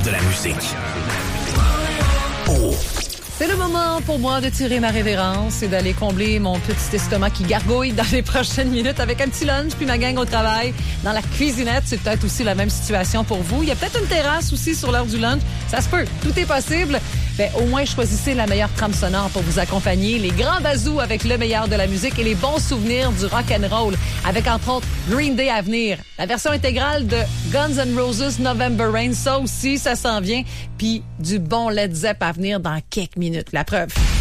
de la musique. Oh. C'est le moment pour moi de tirer ma révérence et d'aller combler mon petit estomac qui gargouille dans les prochaines minutes avec un petit lunch puis ma gang au travail. Dans la cuisinette, c'est peut-être aussi la même situation pour vous. Il y a peut-être une terrasse aussi sur l'heure du lunch. Ça se peut. Tout est possible. Ben, au moins, choisissez la meilleure trame sonore pour vous accompagner. Les grands bazous avec le meilleur de la musique et les bons souvenirs du rock and roll. Avec, entre autres, Green Day à venir. La version intégrale de Guns N' Roses November Rain. Ça aussi, ça s'en vient. Puis du bon Led Zepp à venir dans quelques minutes. La preuve.